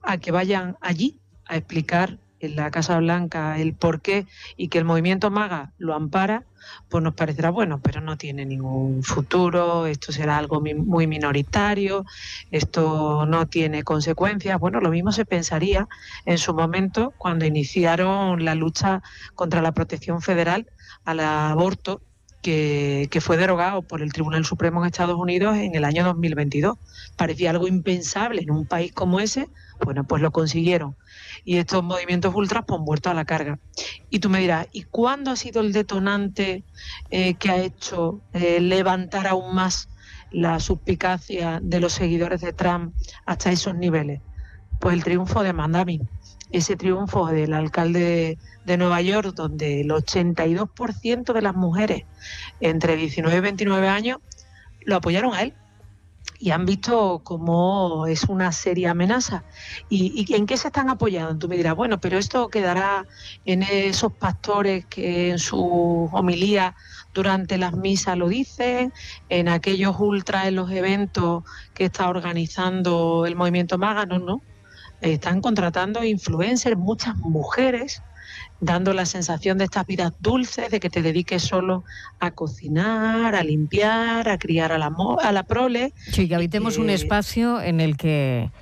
a que vayan allí a explicar en la Casa Blanca el porqué y que el movimiento MAGA lo ampara, pues nos parecerá bueno, pero no tiene ningún futuro, esto será algo muy minoritario, esto no tiene consecuencias. Bueno, lo mismo se pensaría en su momento cuando iniciaron la lucha contra la protección federal al aborto, que fue derogado por el Tribunal Supremo en Estados Unidos en el año 2022. Parecía algo impensable en un país como ese. Bueno, pues lo consiguieron. Y estos movimientos ultras pues han vuelto a la carga. Y tú me dirás, ¿y cuándo ha sido el detonante que ha hecho levantar aún más la suspicacia de los seguidores de Trump hasta esos niveles? Pues el triunfo de Miami, ese triunfo del alcalde de Nueva York, donde el 82% de las mujeres entre 19 y 29 años lo apoyaron a él y han visto cómo es una seria amenaza. ¿Y en qué se están apoyando? Tú me dirás, bueno, pero esto quedará en esos pastores que en su homilía durante las misas lo dicen, en aquellos ultras en los eventos que está organizando el movimiento MAGA. No. Están contratando influencers, muchas mujeres, dando la sensación de estas vidas dulces, de que te dediques solo a cocinar, a limpiar, a criar a la prole. Sí, que habitemos un espacio del que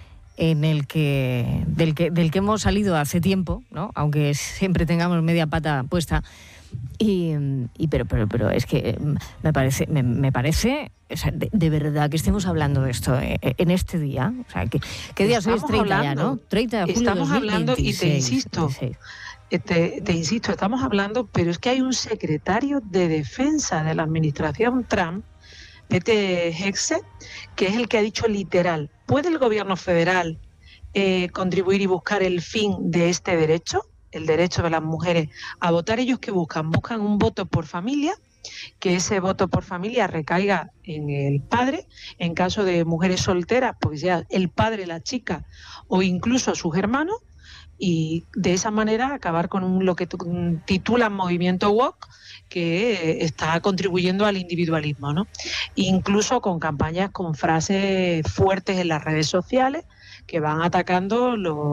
hemos salido hace tiempo, ¿no? Aunque siempre tengamos media pata puesta. Pero es que me parece o sea, de verdad que estemos hablando de esto en este día. O sea, ¿qué día hoy es? 30 ya, ¿no? 30 de julio de 2026. Estamos hablando, y te insisto, estamos hablando, pero es que hay un secretario de defensa de la administración Trump, Pete Hegseth, que es el que ha dicho literal: ¿puede el gobierno federal contribuir y buscar el fin de este derecho? El derecho de las mujeres a votar. ¿Ellos qué buscan? Buscan un voto por familia, que ese voto por familia recaiga en el padre, en caso de mujeres solteras, pues ya el padre, la chica o incluso sus hermanos, y de esa manera acabar con lo que titulan movimiento woke, que está contribuyendo al individualismo, ¿no? Incluso con campañas con frases fuertes en las redes sociales que van atacando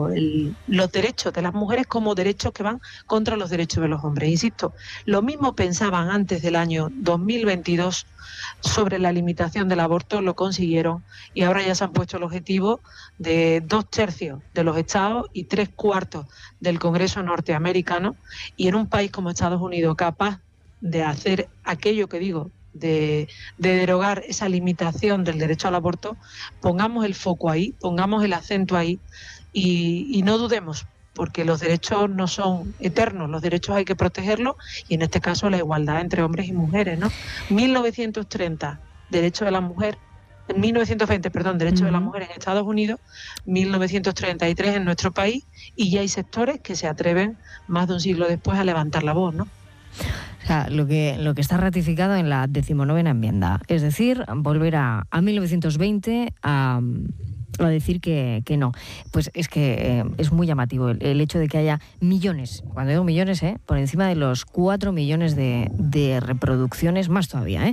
los derechos de las mujeres como derechos que van contra los derechos de los hombres. Insisto, lo mismo pensaban antes del año 2022 sobre la limitación del aborto, lo consiguieron, y ahora ya se han puesto el objetivo de 2/3 de los estados y 3/4 del Congreso norteamericano, y en un país como Estados Unidos capaz de hacer aquello que digo, de derogar esa limitación del derecho al aborto, pongamos el foco ahí, pongamos el acento ahí y no dudemos, porque los derechos no son eternos, los derechos hay que protegerlos, y en este caso la igualdad entre hombres y mujeres, ¿no? 1930, derecho de la mujer, en 1920, perdón, derecho de la mujer en Estados Unidos, 1933 en nuestro país, y ya hay sectores que se atreven más de un siglo después a levantar la voz, ¿no? O sea, lo que está ratificado en la 19ª enmienda, es decir, volver a 1920 a decir que no. Pues es que es muy llamativo el hecho de que haya millones, cuando digo millones, por encima de los 4 millones de reproducciones, más todavía,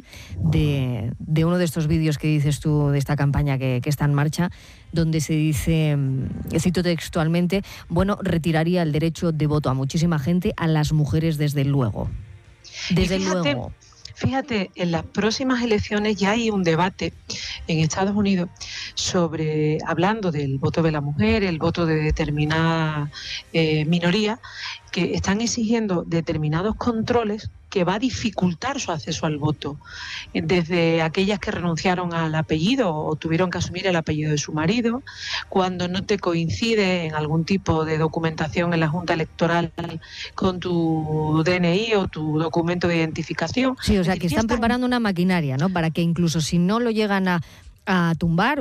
de uno de estos vídeos que dices tú, de esta campaña que está en marcha, donde se dice, cito textualmente, bueno, retiraría el derecho de voto a muchísima gente, a las mujeres desde luego. Desde luego. Fíjate, en las próximas elecciones ya hay un debate en Estados Unidos sobre, hablando del voto de la mujer, el voto de determinada minoría, que están exigiendo determinados controles que va a dificultar su acceso al voto, desde aquellas que renunciaron al apellido o tuvieron que asumir el apellido de su marido, cuando no te coincide en algún tipo de documentación en la Junta Electoral con tu DNI o tu documento de identificación. Sí, o sea, que están preparando una maquinaria, ¿no? Para que incluso si no lo llegan a tumbar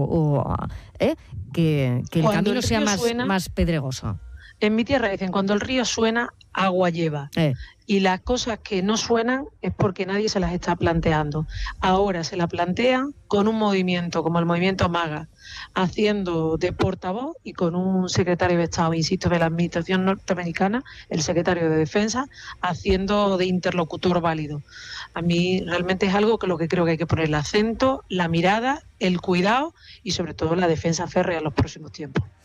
que el camino sea más pedregoso. En mi tierra dicen, cuando el río suena, agua lleva. Y las cosas que no suenan es porque nadie se las está planteando. Ahora se la plantean con un movimiento como el movimiento MAGA, haciendo de portavoz, y con un secretario de Estado, insisto, de la administración norteamericana, el secretario de Defensa, haciendo de interlocutor válido. A mí realmente es algo que lo que creo que hay que poner el acento, la mirada, el cuidado y sobre todo la defensa férrea en los próximos tiempos.